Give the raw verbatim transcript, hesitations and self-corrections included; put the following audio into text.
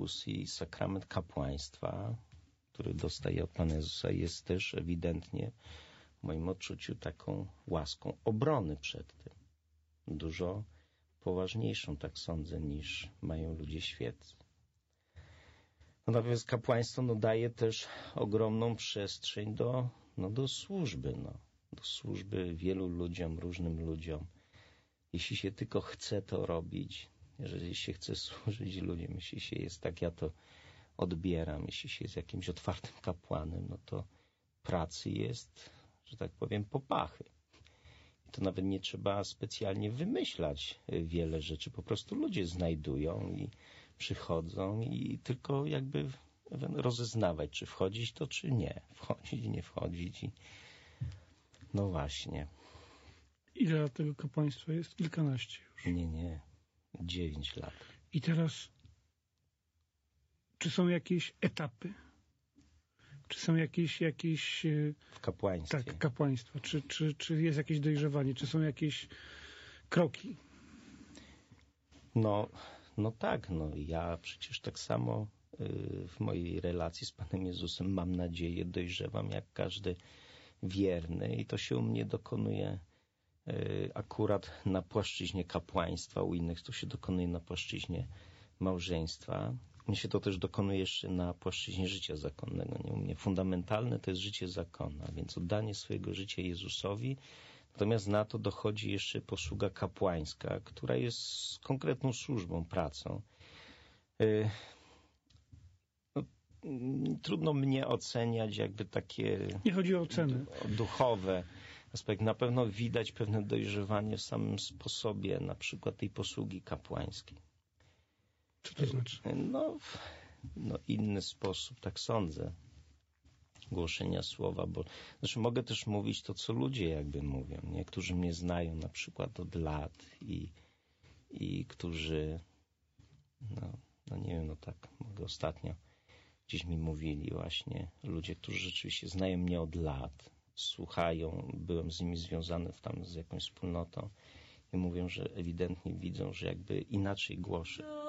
Kopernikus i sakrament kapłaństwa, który dostaje od Pana Jezusa, jest też ewidentnie w moim odczuciu taką łaską obrony przed tym. Dużo poważniejszą, tak sądzę, niż mają ludzie świeccy. No, natomiast kapłaństwo no, daje też ogromną przestrzeń do, no, do służby, no, do służby wielu ludziom, różnym ludziom. Jeśli się tylko chce to robić, jeżeli się chce służyć ludziom, jeśli się jest, tak ja to odbieram, jeśli się jest jakimś otwartym kapłanem, no to pracy jest, że tak powiem, po pachy. I to nawet nie trzeba specjalnie wymyślać wiele rzeczy. Po prostu ludzie znajdują i przychodzą i tylko jakby rozeznawać, czy wchodzić to, czy nie. Wchodzić, nie wchodzić. I no właśnie. Ile lat tego kapłaństwa jest? Kilkanaście już. Nie, nie. Dziewięć lat. I teraz, czy są jakieś etapy? Czy są jakieś... jakieś w kapłaństwie. Tak, kapłaństwa. Czy, czy, czy jest jakieś dojrzewanie? Czy są jakieś kroki? No, no tak. No ja przecież tak samo y, w mojej relacji z Panem Jezusem, mam nadzieję, dojrzewam jak każdy wierny i to się u mnie dokonuje y, akurat na płaszczyźnie kapłaństwa, u innych to się dokonuje na płaszczyźnie małżeństwa. Mnie się to też dokonuje jeszcze na płaszczyźnie życia zakonnego. Nie? U mnie fundamentalne to jest życie zakonna, więc oddanie swojego życia Jezusowi. Natomiast na to dochodzi jeszcze posługa kapłańska, która jest konkretną służbą, pracą. Yy, no, trudno mnie oceniać jakby takie... Nie chodzi o oceny. Duchowe aspekty. Na pewno widać pewne dojrzewanie w samym sposobie na przykład tej posługi kapłańskiej. Co to znaczy? No, no inny sposób, tak sądzę, głoszenia słowa, bo znaczy mogę też mówić to, co ludzie jakby mówią. Niektórzy mnie znają na przykład od lat i, i którzy, no, no nie wiem, no tak, mogę ostatnio gdzieś mi mówili właśnie ludzie, którzy rzeczywiście znają mnie od lat, słuchają, byłem z nimi związany w tam z jakąś wspólnotą i mówią, że ewidentnie widzą, że jakby inaczej głoszę.